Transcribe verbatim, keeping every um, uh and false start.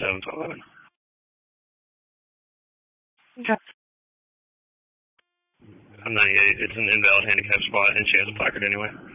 seven to eleven. Okay. I'm not. It's an invalid handicap spot, and she has a placard anyway.